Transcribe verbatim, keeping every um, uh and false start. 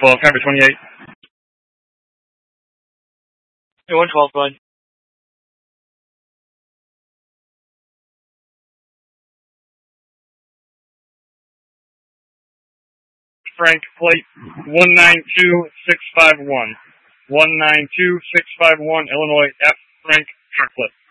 twelve, cover twenty-eight. Hey, one twelve, bud. Frank, plate one nine two six five one. one nine two six five one, Illinois F. Frank, truck flip.